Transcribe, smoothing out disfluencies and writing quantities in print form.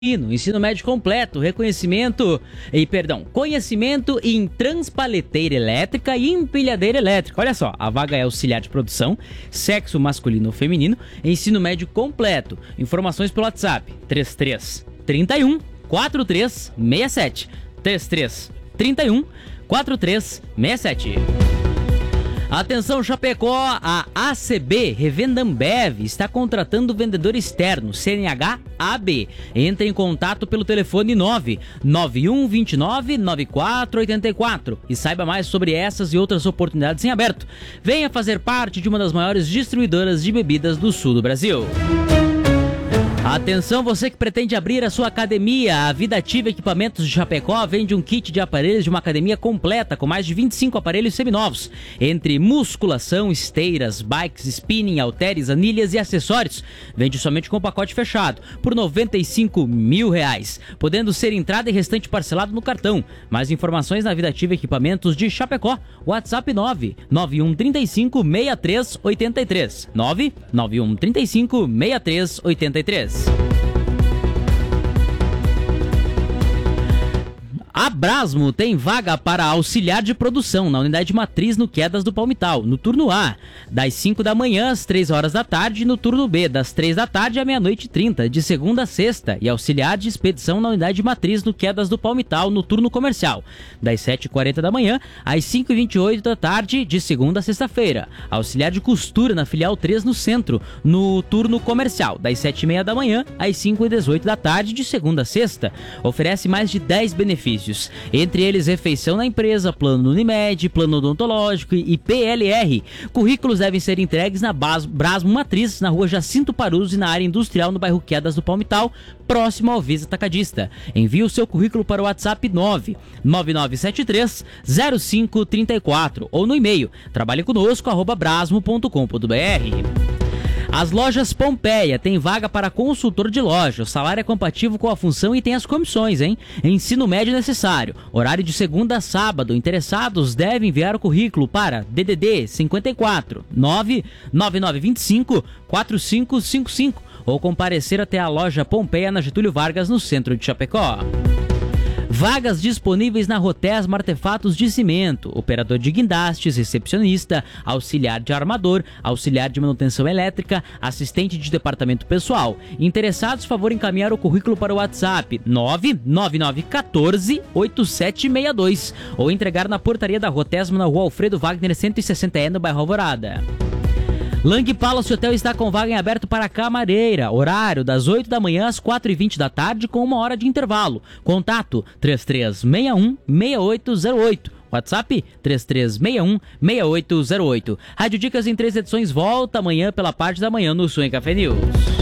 Ensino médio completo, conhecimento em transpaleteira elétrica e empilhadeira elétrica. Olha só, a vaga é auxiliar de produção, sexo masculino ou feminino, ensino médio completo. Informações pelo WhatsApp, 33 31 43 67. 33 31 43 67. Atenção Chapecó, a ACB Revenda Ambev está contratando vendedor externo, CNH AB. Entre em contato pelo telefone 991299484 e saiba mais sobre essas e outras oportunidades em aberto. Venha fazer parte de uma das maiores distribuidoras de bebidas do sul do Brasil. Atenção, você que pretende abrir a sua academia, a Vida Ativa Equipamentos de Chapecó vende um kit de aparelhos de uma academia completa com mais de 25 aparelhos seminovos, entre musculação, esteiras, bikes, spinning, halteres, anilhas e acessórios. Vende somente com pacote fechado, por R$95 mil, podendo ser entrada e restante parcelado no cartão. Mais informações na Vida Ativa Equipamentos de Chapecó, WhatsApp 991356383, 991356383. A Brasmo tem vaga para auxiliar de produção na unidade matriz no Quedas do Palmital, no turno A, das 5 da manhã às 3 horas da tarde, e no turno B, das 3 da tarde à meia-noite e 30, de segunda a sexta, e auxiliar de expedição na unidade matriz no Quedas do Palmital, no turno comercial, das 7h40 da manhã às 5h28 da tarde, de segunda a sexta-feira. Auxiliar de costura na filial 3 no centro, no turno comercial, das 7h30 da manhã às 5h18 da tarde, de segunda a sexta. Oferece mais de 10 benefícios. Entre eles, refeição na empresa, plano Unimed, plano odontológico e PLR. Currículos devem ser entregues na Brasmo Matriz, na rua Jacinto Paruso e na área industrial no bairro Quedas do Palmital, próximo ao Visa Atacadista. Envie o seu currículo para o WhatsApp 99973 0534 ou no e-mail trabalheconosco@brasmo.com.br. As lojas Pompeia têm vaga para consultor de loja. O salário é compatível com a função e tem as comissões, hein? Ensino médio necessário. Horário de segunda a sábado. Interessados devem enviar o currículo para DDD 54 99925 4555 ou comparecer até a loja Pompeia na Getúlio Vargas, no centro de Chapecó. Vagas disponíveis na Rotesma Artefatos de Cimento, operador de guindastes, recepcionista, auxiliar de armador, auxiliar de manutenção elétrica, assistente de departamento pessoal. Interessados, favor encaminhar o currículo para o WhatsApp 99914-8762 ou entregar na portaria da Rotesma na Rua Alfredo Wagner 160E, no bairro Alvorada. Lang Palace Hotel está com vaga em aberto para camareira. Horário das 8 da manhã às 4h20 da tarde, com 1 hora de intervalo. Contato 3361-6808. WhatsApp 3361-6808. Rádio Dicas em 3 edições volta amanhã pela parte da manhã no Swing Café News.